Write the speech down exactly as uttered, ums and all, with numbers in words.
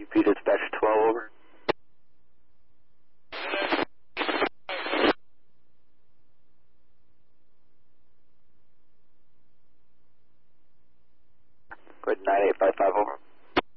U P dispatch twelve, over. Good, nine eight five five, over.